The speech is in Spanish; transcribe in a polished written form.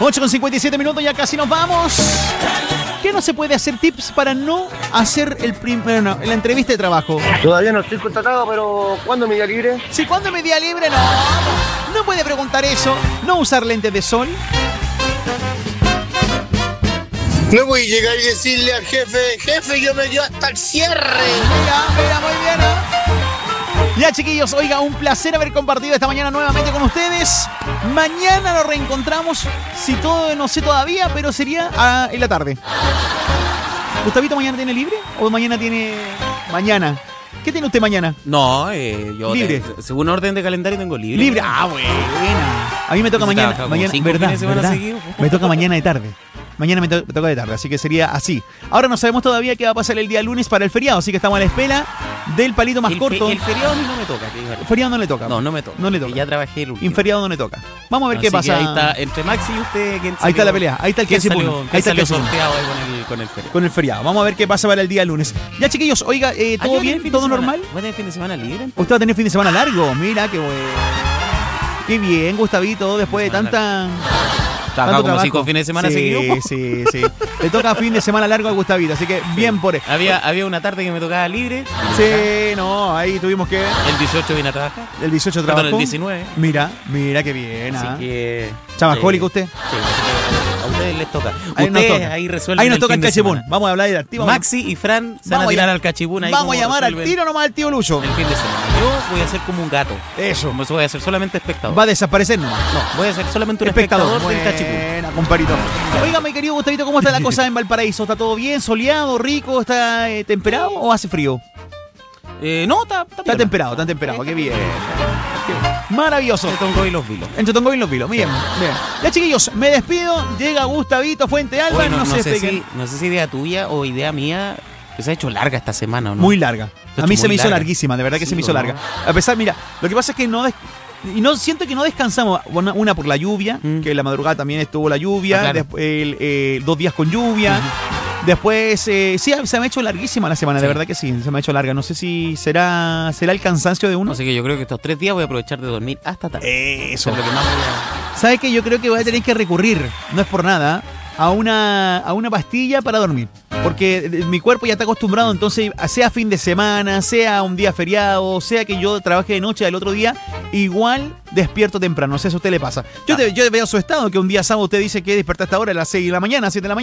8:57 ya casi nos vamos. ¿Qué no se puede hacer? Tips para no hacer la entrevista de trabajo. Todavía no estoy contratado, pero ¿cuándo mi día libre? Si cuando mi día libre, no puede preguntar eso. No usar lentes de sol. No voy a llegar y decirle al jefe, yo me dio hasta el cierre. Mira, muy bien, ¿eh? Ya, chiquillos, oiga, un placer haber compartido esta mañana nuevamente con ustedes. Mañana nos reencontramos, si todo no sé todavía, pero sería en la tarde. ¿Gustavito mañana tiene libre o mañana tiene... Mañana? ¿Qué tiene usted mañana? No, yo libre. Según orden de calendario tengo libre. Libre, buena. A mí me toca mañana, ¿verdad? Me toca mañana de tarde. Mañana me toca de tarde, así que sería así. Ahora no sabemos todavía qué va a pasar el día lunes para el feriado, así que estamos a la espera del palito más corto. El feriado a mí no me toca. El feriado no le toca. No me toca. No le toca. Ya trabajé el último. Inferiado no le toca. Vamos a ver qué pasa. Ahí está, entre Maxi y usted. Ahí está la pelea. Ahí está el que salió sorteado ahí con el feriado. Con el feriado. Vamos a ver qué pasa para el día lunes. Ya, chiquillos, oiga, ¿todo bien? ¿Todo normal? ¿Va a tener fin de semana libre? Usted va a tener fin de semana largo. Mira, qué bueno. Qué bien, Gustavito, después de tanta... Trabajaba como 5 fines de semana seguidos. Sí. Le toca fin de semana largo a Gustavito, así que bien por eso. Había una tarde que me tocaba libre. Sí, no, ahí tuvimos que... El 18 vine a trabajar. El 18 trabajó. El 19. Mira qué bien. Así que... ¿Chabajólico usted? Sí, a ustedes les toca. Ahí resuelven. Ahí nos toca el cachipún. Vamos a hablar de activo. Maxi y Fran se van a tirar al cachipún ahí. Vamos a llamar al tiro nomás al tío Lucho. El fin de semana. Yo voy a ser como un gato. Eso. Voy a ser solamente espectador. Va a desaparecer nomás. No, voy a ser solamente un espectador del cachipún. Buena, comparito. Oiga, mi querido Gustavito, ¿cómo está la cosa en Valparaíso? ¿Está todo bien? ¿Soleado? ¿Rico? ¿Está temperado o hace frío? No, está temperado, qué bien. Maravilloso. En Tongoy y Los Vilos. En Tongoy y Los Vilos, bien. Ya, chiquillos, me despido. Llega Gustavito Fuente Alba. No sé si idea tuya o idea mía, que se ha hecho larga esta semana, ¿o no? Muy larga. A mí se me hizo larguísima, de verdad que se me hizo larga. A pesar, mira, lo que pasa es que no siento que no descansamos. Una por la lluvia, que la madrugada también estuvo la lluvia. Claro. Después, 2 días con lluvia. Después, sí, se me ha hecho larguísima la semana, de verdad que sí, se me ha hecho larga. No sé si será el cansancio de uno. Así que yo creo que estos 3 días voy a aprovechar de dormir hasta tarde. Eso. Es lo que más voy a... ¿Sabes qué? Yo creo que voy a tener que recurrir, no es por nada, a una pastilla para dormir. Porque mi cuerpo ya está acostumbrado, entonces, sea fin de semana, sea un día feriado, sea que yo trabaje de noche al otro día, igual despierto temprano. No sé si a usted le pasa. Yo veo su estado, que un día sábado usted dice que despertaste ahora a las 6 de la mañana, 7 de la mañana.